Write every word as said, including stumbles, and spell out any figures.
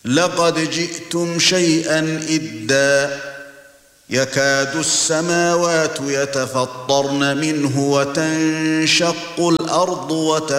لقد جئتم شيئا إدا يكاد السماوات يتفطرن منه وتنشق الأرض وتخر